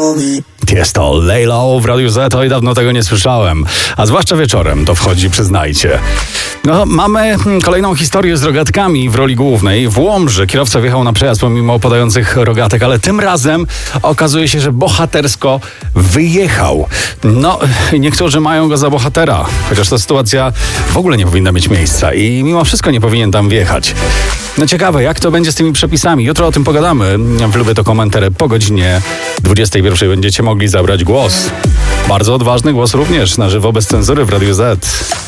Jest to Laylo w Radiu Z, oj dawno tego nie słyszałem. A zwłaszcza wieczorem to wchodzi, przyznajcie. No, mamy kolejną historię z rogatkami w roli głównej. W Łomży kierowca wjechał na przejazd pomimo podających rogatek, ale tym razem okazuje się, że bohatersko wyjechał. No, niektórzy mają go za bohatera, chociaż ta sytuacja w ogóle nie powinna mieć miejsca i mimo wszystko nie powinien tam wjechać. No ciekawe, jak to będzie z tymi przepisami. Jutro o tym pogadamy. W Lubię to Komentarze po godzinie 21 będziecie mogli zabrać głos. Bardzo odważny głos również na żywo bez cenzury w Radiu Z.